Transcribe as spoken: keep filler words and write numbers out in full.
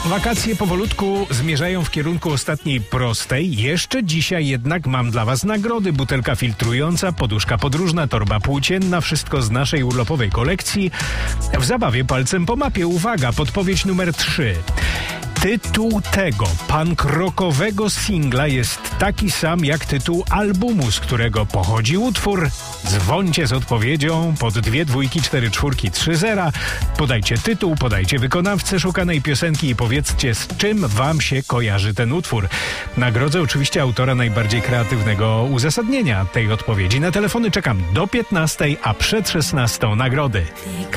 Wakacje powolutku zmierzają w kierunku ostatniej prostej. Jeszcze dzisiaj jednak mam dla Was nagrody. Butelka filtrująca, poduszka podróżna, torba płócienna. Wszystko z naszej urlopowej kolekcji. W zabawie palcem po mapie. Uwaga, podpowiedź numer trzy. Tytuł tego punk rockowego singla jest taki sam jak tytuł albumu, z którego pochodzi utwór. Dzwońcie z odpowiedzią pod dwie dwójki, cztery czwórki, trzy zera. Podajcie tytuł, podajcie wykonawcę szukanej piosenki i powiedzcie, z czym Wam się kojarzy ten utwór. Nagrodzę oczywiście autora najbardziej kreatywnego uzasadnienia tej odpowiedzi. Na telefony czekam do piętnastej, a przed szesnastą nagrody.